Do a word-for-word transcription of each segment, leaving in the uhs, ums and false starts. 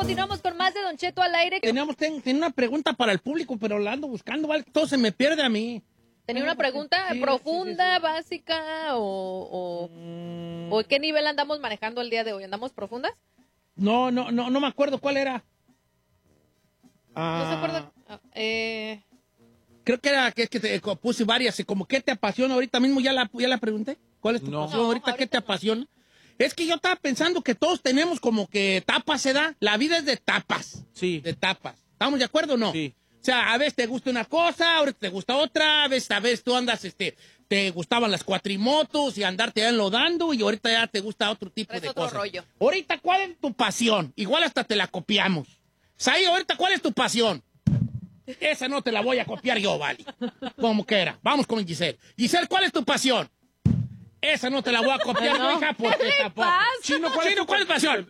continuamos con más de Don Cheto al aire. Teníamos ten, ten una pregunta para el público, pero la ando buscando, ¿vale? Todo se me pierde a mí. ¿Tenía una pregunta sí, profunda, sí, sí, sí. básica o, o, mm. o qué nivel andamos manejando el día de hoy? ¿Andamos profundas? No, no, no, no me acuerdo cuál era. Ah. ¿No se acuerda? Eh... Creo que era que, que te puse varias, como ¿qué te apasiona? Ahorita mismo ya la, ya la pregunté. ¿Cuál es tu no. pasión? No, ahorita, ahorita ¿qué te no. apasiona? Es que yo estaba pensando que todos tenemos como que tapas, ¿se da? La vida es de tapas. Sí. De tapas. ¿Estamos de acuerdo o no? Sí. O sea, a veces te gusta una cosa, ahorita te gusta otra, a veces, a veces tú andas, este, te gustaban las cuatrimotos y andarte ya enlodando y ahorita ya te gusta otro tipo es de otro cosas. rollo. Ahorita, ¿cuál es tu pasión? Igual hasta te la copiamos. Sai, ahorita, ¿cuál es tu pasión? Esa no te la voy a copiar yo, vale. Como quiera. Vamos con Giselle. Giselle, ¿cuál es tu pasión? Esa no te la voy a copiar, no, hija, porque ¿Qué le tampoco. pasa? Chino, ¿cuál, Chino, ¿cuál es tu pasión?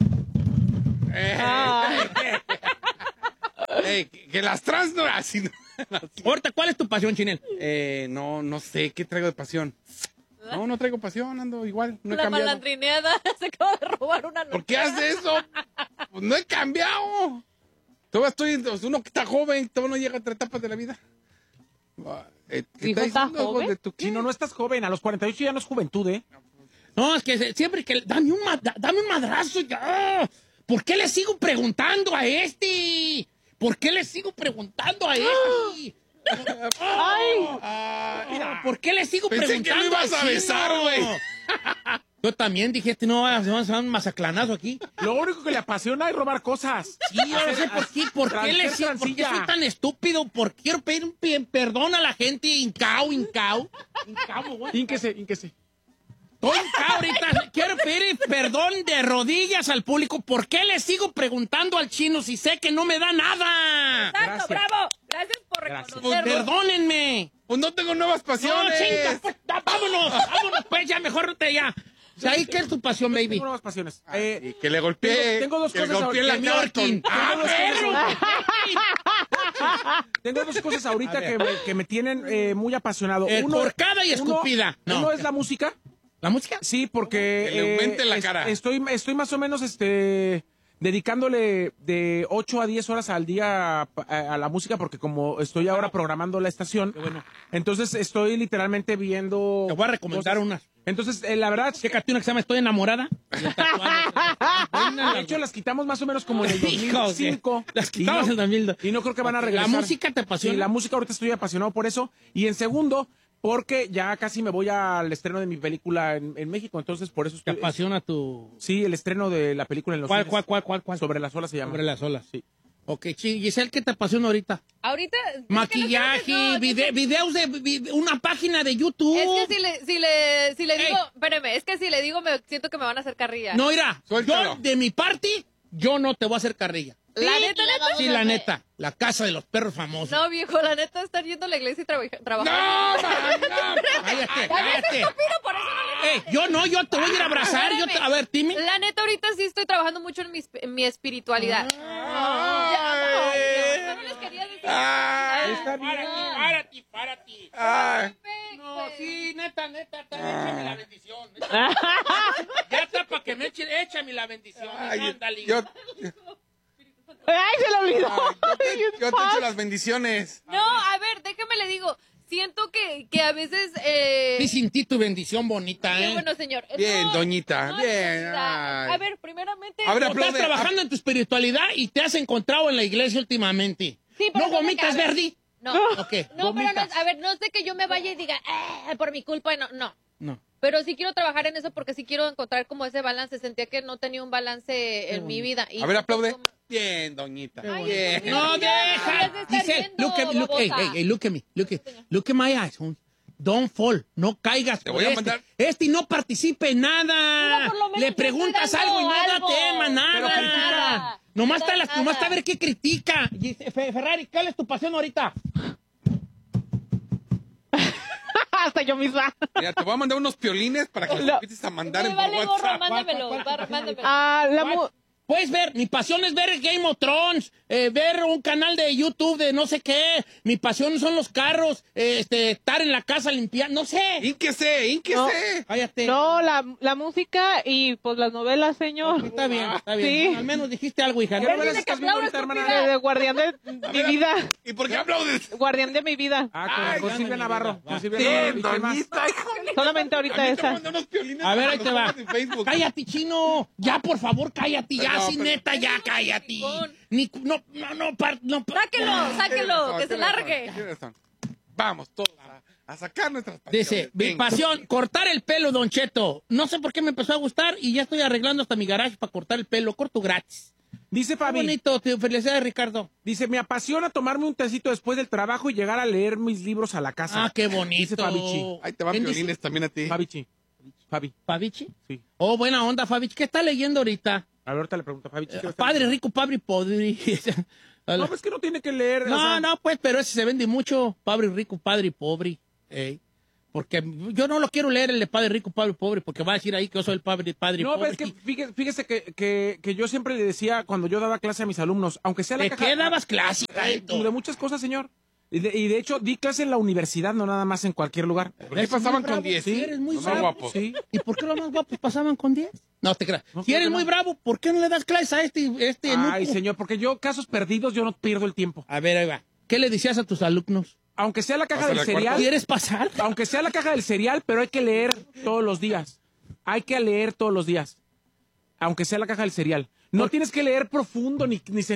Eh, que, que las trans no así. No, Ahorita, ¿cuál es tu pasión, Chinel? eh, no, no sé, ¿qué traigo de pasión? No, no traigo pasión, ando igual, no he La cambiado. malandrineada se acaba de robar una ¿Por qué haces eso? Pues no he cambiado. Todavía estoy, uno que está joven, todavía no llega a tres etapas de la vida. Eh, ¿Qué ¿Hijo, está está diciendo, hijo joven? de tu Si no, no estás joven. A los cuarenta y ocho ya no es juventud, ¿eh? No, es que siempre que... Dame un, ma- dame un madrazo ya. ¿Por qué le sigo preguntando a este? ¿Por qué le sigo preguntando a este? ¡Ay! Ah, ¿por qué le sigo Pensé preguntando que me ibas a al besar, chino? güey. Yo también dije, este no va a ser un mazaclanazo aquí. Lo único que le apasiona es robar cosas. Sí, yo no sé por qué, por qué, le, Tranquila, por qué tranquila. soy tan estúpido, por qué quiero pedir un pi- perdón a la gente, incao, incao. Incao, güey. Ínquese, ínquese. Estoy incao ahorita, quiero pedir perdón de rodillas al público, ¿por qué le sigo preguntando al chino si sé que no me da nada? Exacto, Gracias. bravo. Gracias por Gracias. Pues reconocerlo. perdónenme. Pues no tengo nuevas No, pasiones. chinga, pues, ya, vámonos, vámonos, pues, ya, mejor te ya. O sea, ¿ahí qué es tu pasión, baby? Tengo nuevas pasiones. Ah, Eh, y que le golpeé. tengo- tengo dos que cosas le golpeé en la ahorita. cara Yorkin. con- ¡Ah, perro! Tengo dos cosas ahorita A ver. que me, que me tienen eh, muy apasionado. Eh, corcada y uno- escupida. No. Uno es la música. ¿La música? Sí, porque Que le aumente eh, la es- cara. Estoy, estoy más o menos este dedicándole de ocho a diez horas al día a, a- a la música porque como estoy ahora programando la estación, bueno. entonces estoy literalmente viendo... Te voy a recomendar cosas. unas. Entonces, eh, la verdad, Chécate una que se llama Estoy enamorada. de hecho las quitamos más o menos como en el dos mil cinco. Hijos de- las quitamos Y no- en dos mil dos. Y no creo que van a Ok, regresar. ¿la música te apasiona? Sí, la música ahorita estoy apasionado por eso. Y en segundo, porque ya casi me voy al estreno de mi película en, en México, entonces por eso ¿Te estoy... apasiona tu...? Sí, el estreno de la película en los ¿Cuál, cines. cuál, cuál, cuál, cuál? Sobre las olas se llama. Sobre las olas. Sí. Ok, chi- Giselle, ¿qué te apasiona ahorita? Ahorita. es que no Maquillaje, quiero que- no, vide- videos de vi- una página de YouTube. Es que si le, si le, si le digo, Ey. espérame, es que si le digo me siento que me van a hacer carrilla. No, mira, Suéltalo. yo de mi parte, yo no te voy a hacer carrilla. La neta, neta. Sí, la neta, la casa de los perros famosos. No, viejo, la neta estar yendo a la iglesia y trabaja- trabajando. No, man, no. Cállate, Ya ves, cállate. estúpido, por eso no le Ey, yo no, yo te voy a ir a abrazar. Yo te- a ver, dime. La neta, ahorita sí estoy trabajando mucho en mi, en mi espiritualidad. Ah. Ya, ay, Dios, no les quería decir. Ay, está bien. Párate, párate. Ay. No, sí, neta, neta, neta, échame la bendición. Ya está para que me echen, échame la bendición. Ay, Ándale. yo, ¡Ay, se lo olvidó! ay, yo te, yo te echo las bendiciones. No, a ver, déjame le digo. Siento que, que a veces. Eh, Sí, sin ti tu bendición bonita, qué ¿eh? bueno, señor. Bien, No, doñita, no, bien, doñita. ay. A ver, primeramente. A ver, O estás aplaude. trabajando en tu espiritualidad y te has encontrado en la iglesia últimamente. Sí, pero ¿No no me gomitas, cabe. Verdi? No, ¿O qué? no, pero no, ¿Gomitas? es- a ver, no es de que yo me vaya y diga, "Ah, por mi culpa, no, no. No. Pero sí quiero trabajar en eso porque sí quiero encontrar como ese balance. Sentía que no tenía un balance en mi vida. Y A ver, aplaude. como- Bien, doñita. Ay, Bien. Dios No, mío, ya, deja. ya se está Giselle, riendo, look at, look, hey, babosa. hey, hey, look at me. Look at, look at my eyes, hon. Don't fall. No caigas. Te por voy a este. mandar- Este no participe en nada. Mira, por lo menos Le yo preguntas estoy dando algo y no da algo. tema, Pero nada. critica. Nomás No está, da las, nada. nomás está a ver qué critica. Gis- Fe- Ferrari, ¿cuál es tu pasión ahorita? Hasta yo misma. Mira, te voy a mandar unos piolines para que los No. empieces a mandar Me en vale gorro, WhatsApp. mándamelo, ¿Cuál- cuál- bar- mándamelo. Ah, la mu- Puedes ver, mi pasión es ver Game of Thrones, eh, ver un canal de YouTube de no sé qué. Mi pasión son los carros, eh, este, estar en la casa limpiando, no sé. ¡Ínquese, ínquese! Cállate. No, la, la música y pues las novelas, señor. Está bien, está bien. Sí. Al menos dijiste algo, hija. ¿Qué ¿No? novelas que estás viendo aplaudas, ahorita, estúpida. hermana? De, de guardián de mi vida. ¿Y por qué aplaudes? Guardián de mi vida. Ah, con, Ay, con ya Silvia no, Navarro. va. Con Silvia Sí, Navarro. ¿Y qué más? doñita, hijo. Solamente ahorita A mí te esa. mandan unos piolines A ver, ahí cuando te va. estamos en Facebook. Cállate, chino. Ya, por favor, cállate. Ya, No, sí, pero- neta, ya, cállate. Ni, no, no, no, par- no. par- Sáquelo, ya. sáquelo, que se Tienes razón, largue. tienes razón. Vamos todos a, a sacar nuestras pasiones. Dice, mi Venga. pasión, cortar el pelo, Don Cheto. No sé por qué me empezó a gustar y ya estoy arreglando hasta mi garage para cortar el pelo. Corto gratis. Dice Qué Fabi, bonito, te felicidades, Ricardo. dice, me apasiona tomarme un tecito después del trabajo y llegar a leer mis libros a la casa. Ah, qué bonito. Dice Fabichi. Ahí te van ¿Quién dice? piolines también a ti. Fabichi. Fabi, ¿Fabichi? sí. Oh, buena onda, Fabichi. ¿Qué está leyendo ahorita? A ver, ahorita le pregunto a Fabichi. ¿qué Eh, está Padre leyendo? rico, padre pobre. No, pues que no tiene que leer. o No, sea, no, pues, pero ese se vende mucho. Padre rico, padre pobre. Ey. Porque yo no lo quiero leer el de padre rico, padre pobre, porque va a decir ahí que yo soy el padre, padre No, pobre. pero es que fíjese, fíjese que, que, que yo siempre le decía cuando yo daba clase a mis alumnos, aunque sea la ¿De caja- qué dabas clase? Ay, de muchas cosas, señor. Y de, y de hecho, di clase en la universidad, no nada más en cualquier lugar. ¿Por qué Eres pasaban muy bravo, con diez? sí, eres muy Los más bravo. guapos. Sí. ¿Y por qué los más guapos pasaban con diez? No te creas. No, si creo eres que muy no. bravo, ¿por qué no le das clases a este, este Ay, enuco? señor, porque yo, casos perdidos, yo no pierdo el tiempo. A ver, ahí va. ¿Qué le decías a tus alumnos? Aunque sea la caja Pásale del al cuarto. cereal, ¿Quieres pasar? aunque sea la caja del cereal, pero hay que leer todos los días. Hay que leer todos los días. Aunque sea la caja del cereal. No tienes que leer profundo, ni, ni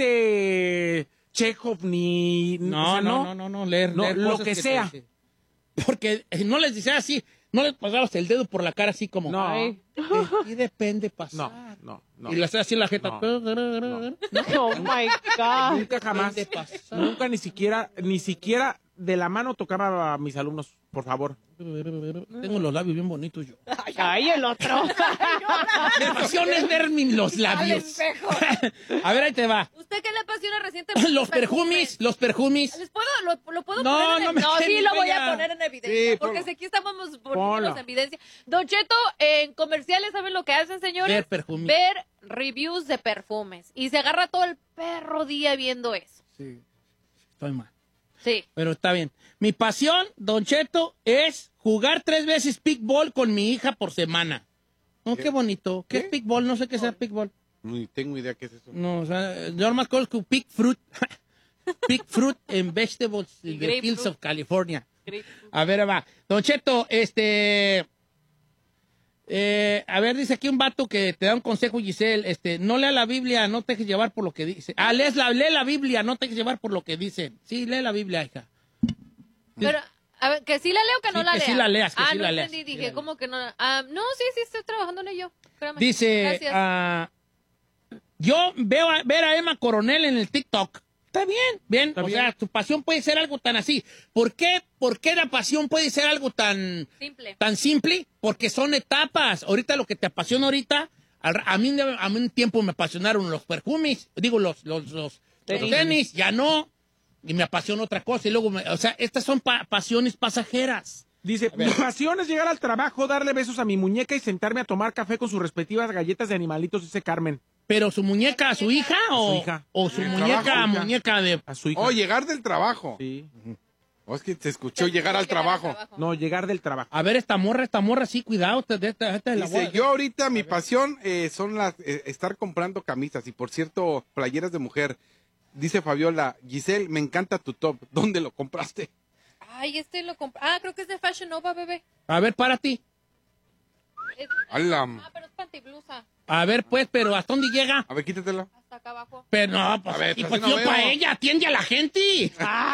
sentirte Chekhov, ni... No, o sea, no, no, no, no, leer, No, leer lo cosas que te sea. dicen. Porque eh, no les decías así, no les pasabas el dedo por la cara así como... No. Ay. Y depende No, pasar. no, no. Y le hacías así en la jeta. No. Oh my God. Nunca jamás. Depende pasar. Nunca ni siquiera, ni siquiera de la mano tocaba a mis alumnos, por favor. Tengo los labios bien bonitos yo. Ay, el otro. Mi pasión es ver mi- los Al labios. espejo. A ver, ahí te va. ¿Usted qué le apasiona recientemente? Los perfumes, los perfumes. ¿Les puedo, lo, lo puedo No, poner en no me No, sí, quede lo voy bella. a poner en evidencia. Sí, porque ponlo. si aquí estamos Ponlo. poniéndonos en evidencia. Don Cheto, en comerciales, ¿saben lo que hacen, señores? Ver perfumes. Ver reviews de perfumes. Y se agarra todo el perro día viendo eso. Sí. Estoy mal. Sí. Pero está bien. Mi pasión, Don Cheto, es jugar tres veces pickball con mi hija por semana. No, qué bonito. ¿Qué, ¿Qué? es pickball? No sé qué sea pickball. Ni tengo idea qué es eso. No, o sea, yo nomás conozco pick fruit. Pick fruit and vegetables in the grapefruit. fields of California. A ver, va. Don Cheto, este... eh, a ver, dice aquí un vato que te da un consejo, Giselle. Este, no lea la Biblia, no te dejes llevar por lo que dice. Ah, lees la, lee la Biblia, no te dejes llevar por lo que dicen. Sí, lee la Biblia, hija. Pero, a ver, ¿que sí la leo o que no Sí, la que lea? sí la leas, que ah, sí no la leas. entendí, Sí dije, la ¿cómo que no? Ah, no, sí, sí, estoy trabajando en ello. Créame. Dice, Gracias. ah, yo veo a, ver a Emma Coronel en el TikTok. Está bien, bien. Está o bien. sea, tu pasión puede ser algo tan así. ¿Por qué, ¿Por qué la pasión puede ser algo tan, Simple. tan simple? Porque son etapas. Ahorita lo que te apasiona ahorita, al- a mí, a mí un tiempo me apasionaron los perfumes, digo, los, los, los, los Tenis. tenis, ya no. Y me apasiona otra cosa. Y luego, me- o sea, estas son pa- pasiones pasajeras. Dice, mi pasión es llegar al trabajo, darle besos a mi muñeca y sentarme a tomar café con sus respectivas galletas de animalitos, dice Carmen. ¿Pero su muñeca a su hija o su hija. o su El muñeca trabajo, hija. muñeca de... A su hija. Oh, llegar del trabajo. Sí. Oh, es que te escuchó llegar al trabajo. No, llegar del trabajo. A ver, esta morra, esta morra, sí, cuidado. Esta, esta, esta es la Dice, voy a- yo ahorita mi pasión eh, son las eh, estar comprando camisas y por cierto, playeras de mujer. Dice Fabiola, Giselle, me encanta tu top. ¿Dónde lo compraste? Ay, este lo compré. Ah, creo que es de Fashion Nova, bebé. A ver, para ti. Es- Ala. Ah, pero es pantiblusa. A ver, pues, pero ¿hasta dónde llega? A ver, quítatela. Hasta acá abajo. Pero no, pues, A ver, y así pues no yo veo. para ella, atiende a la gente.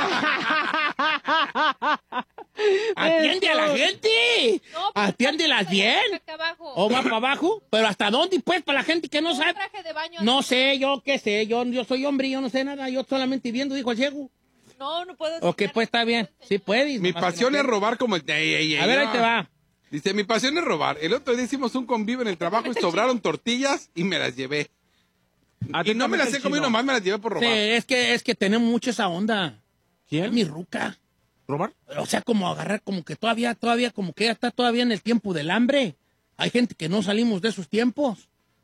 Atiende a la gente. No, pues, Atiéndelas está bien. acá abajo. ¿O va para abajo? ¿Pero hasta dónde, pues, para la gente que no Un sabe? traje de baño. No sé, yo qué sé, yo, yo soy hombre, yo no sé nada, yo solamente viendo, dijo el ciego. No, no puedo. Ok, enseñar. pues está bien, sí puedes. Mi nomás que pasión no es quieres. robar como el... Ey, ey, ey, A ver, ahí no. te va. Dice, mi pasión es robar. El otro día hicimos un convivio en el trabajo y sobraron tortillas y me las llevé. Y no me las he comido nomás, me las llevé por Sí, robar. es que, es que tenemos mucho esa onda. ¿Quién? Mi ruca. ¿Robar? O sea, como agarrar, como que todavía, todavía, como que ya está todavía en el tiempo del hambre. Hay gente que no salimos de esos tiempos.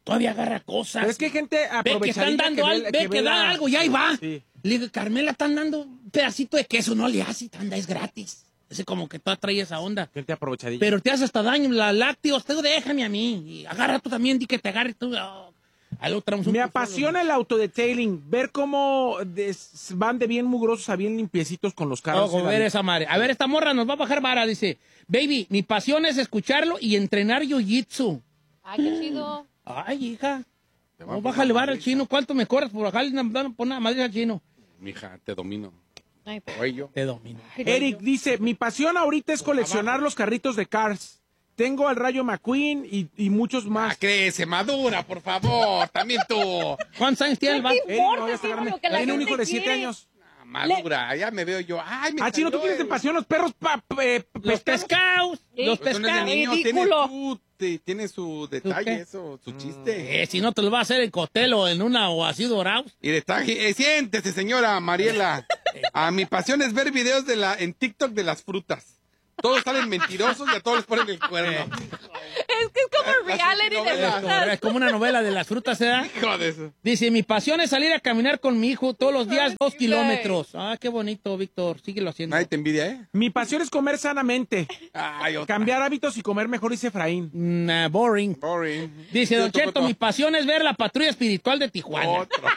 todavía agarra cosas. Pero es que hay gente Ve que están aprovechadilla dando ve- algo, ve que, ve dan la- algo y ahí va. Sí. Le digo, Carmela, están dando un pedacito de queso, no le hace, anda, es gratis. Ese como que tú trae esa onda. Gente aprovechadilla. Pero te hace hasta daño, la lácteos, tú déjame a mí. Y agarra tú también, di que te agarre tú. Oh. Ahí lo traemos un Me poco. apasiona el autodetailing, ver cómo des- van de bien mugrosos a bien limpiecitos con los carros. Ojo, ver esa madre. A ver, esta morra nos va a bajar vara, dice. Baby, mi pasión es escucharlo y entrenar jiu-jitsu. Ay, qué chido. Ay, hija. Te va No, a bájale poner vara al madriza. chino. ¿Cuánto me corres por bajarle una, una, una madre al chino? Mija, te domino. Ay, pero- Cuello. Te domino. Eric dice, mi pasión ahorita es coleccionar los carritos de Cars. Tengo al Rayo McQueen y, y muchos Ah, más. crece, madura, por favor. También tú. ¿Cuántos años tiene el vato? Eric, no voy a sí, sacarme- lo que la Tiene un gente hijo de siete quiere. años. Ah, madura, ya me veo yo. Ay, me Ah, Chino, tú salió tienes de el- pasión los perros pa, pe- Los pescados. pescados. Sí. Los Pues uno es de pescados. niño, tiene Ridículo. su, te- tiene su detalle, qué? eso, su chiste. Eh, si no te lo va a hacer en cóctel o en una o así dorados. Y le está, eh, siéntese, señora Mariela. A mi pasión es ver videos de la, en TikTok de las frutas. Todos salen mentirosos y a todos les ponen el cuerno. Es que es como Las reality de novelas. frutas. Es como una novela de las frutas, ¿eh? Hijo de eso. Dice, mi pasión es salir a caminar con mi hijo todos los días dos kilómetros. Ah, qué bonito, Víctor. Síguelo haciendo. Nadie te envidia, ¿eh? Mi pasión es comer sanamente, Ay, otra. cambiar hábitos y comer mejor, dice Efraín. Nah, boring. Boring. Dice, Sí, Don otro, Cheto, otro. mi pasión es ver la patrulla espiritual de Tijuana. Otro.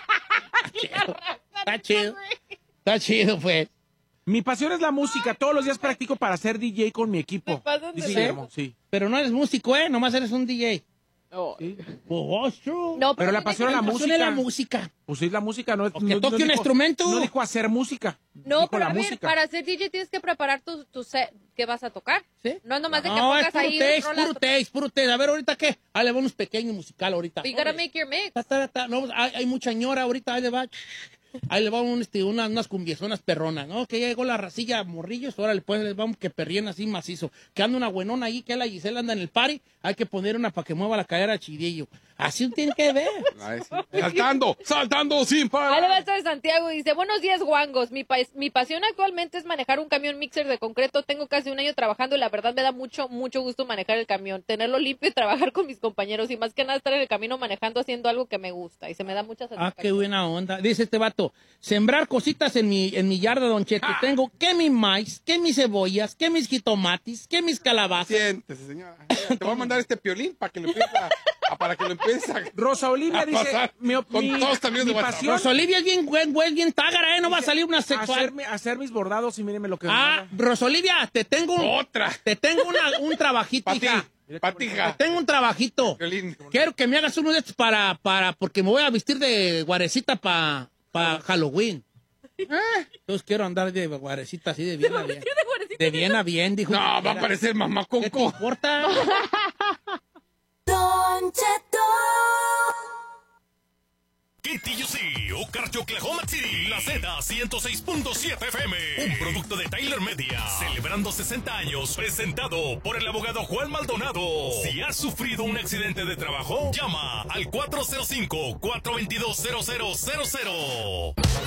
Está chido. Está chido, pues. Mi pasión es la música. Todos los días practico para ser D J con mi equipo. Se pasan de Dice lanza. Guillermo, sí. Pero no eres músico, ¿eh? Nomás eres un D Oh. J. Oh, it's true. No, Pero la tiene pasión que- a la Mi pasión es la música. música. Pues sí, la música no es... O que no- toque no un dijo- instrumento. No dijo hacer música. No, dijo pero la a ver, música. para ser D J tienes que preparar tu, tu set que vas a tocar. ¿Sí? No es nomás de que No, es pongas puro ahí taste, rolas. puro taste, puro taste. A ver, ¿ahorita qué? Ah, le vamos pequeño musical ahorita. You gotta make your mix. Ta, ta, ta. No, hay, hay mucha ñora ahorita, ahí le va. Ahí le va un, este, una- unas cumbiezonas perronas, ¿no? Que ya llegó la racilla morrillos, ahora le pues les vamos que perrían así macizo. Que anda una buenona ahí, que la Gisela anda en el party, hay que poner una para que mueva la cadera a Chidillo. Así tiene que ver. Ay, sí. Saltando, saltando sin Ahí le va parar. esto de Santiago y dice, buenos días, guangos. Mi, pa- mi pasión actualmente es manejar un camión mixer de concreto. Tengo casi un año trabajando y la verdad me da mucho, mucho gusto manejar el camión, tenerlo limpio y trabajar con mis compañeros y más que nada estar en el camino manejando haciendo algo que me gusta y se me da mucha Ah, satisfacción. qué buena onda. Dice este vato, sembrar cositas en mi, en mi yarda, Don Cheto. Tengo que mi maíz, que mis cebollas, que mis jitomates, que mis calabazas. Siéntese, señora. Mira, te voy a mandar este piolín para que lo empieces a, a- para que lo empieces a... Rosa Olivia a dice, pasar mi, con mi- todos también mi de WhatsApp. pasión Rosolivia es bien, güey, güey, bien tágara, ¿eh? No va a salir una sexual. hacerme, hacer mis bordados y mírenme lo que Ah, me Rosolivia, te tengo un, Otra. te tengo una- un trabajito, Para ti, hija. para ti, hija. Te tengo un trabajito. Piolín. Quiero que me hagas uno de estos para, para, porque me voy a vestir de guarecita para pa Halloween. Entonces quiero andar de guarecita así de bien a bien. De bien a bien, dijo. No, va a Mira, parecer mamá ¿qué te Coco. importa? Don Cheto. K T U C, Okarche, Oklahoma City, La Z ciento seis punto siete F M, un producto de Tyler Media, celebrando sesenta años, presentado por el abogado Juan Maldonado. Si has sufrido un accidente de trabajo, llama al cuatro cero cinco, cuatro dos dos, cero cero cero cero.